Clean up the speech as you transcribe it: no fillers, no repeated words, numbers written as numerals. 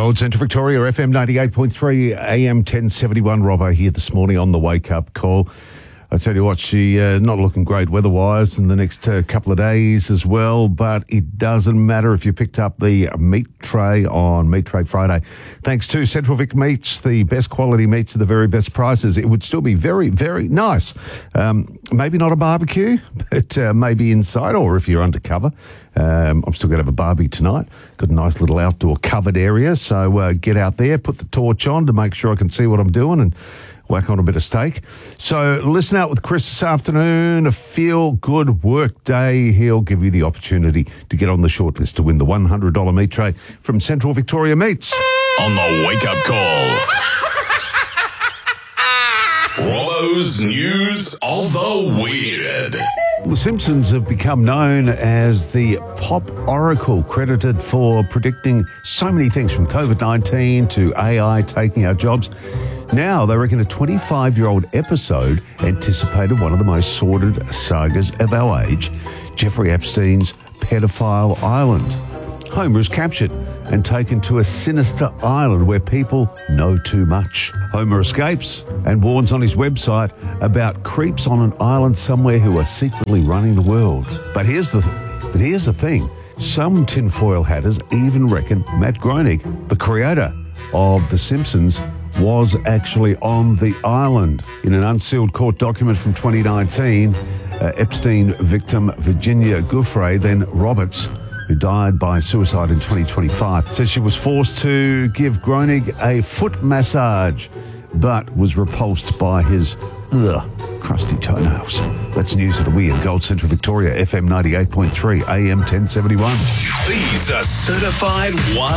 Gold Centre Victoria, FM 98.3, AM 1071. Robbo here this morning on the wake-up call. I tell you what, she not looking great weather-wise in the next couple of days as well, but it doesn't matter if you picked up the meat tray on Meat Tray Friday. Thanks to Central Vic Meats, the best quality meats at the very best prices. It would still be very, very nice. Maybe not a barbecue, but maybe inside, or if you're undercover. I'm still going to have a barbie tonight. Got a nice little outdoor covered area, so get out there, put the torch on to make sure I can see what I'm doing and whack on a bit of steak. So listen out with Chris this afternoon, a feel-good work day. He'll give you the opportunity to get on the shortlist to win the $100 meat tray from Central Victoria Meats. On the wake-up call. Robbo's News of the Weird. The Simpsons have become known as the pop oracle, credited for predicting so many things from COVID-19 to AI taking our jobs. Now, they reckon a 25-year-old episode anticipated one of the most sordid sagas of our age, Jeffrey Epstein's pedophile island. Homer is captured and taken to a sinister island where people know too much. Homer escapes and warns on his website about creeps on an island somewhere who are secretly running the world. But here's the thing. Some tinfoil hatters even reckon Matt Groening, the creator of The Simpsons, was actually on the island. In an unsealed court document from 2019, Epstein victim Virginia Giuffre, then Roberts, who died by suicide in 2025, says she was forced to give Groening a foot massage, but was repulsed by his crusty toenails. That's News of the Weird. Gold Central Victoria, FM 98.3, AM 1071. These are certified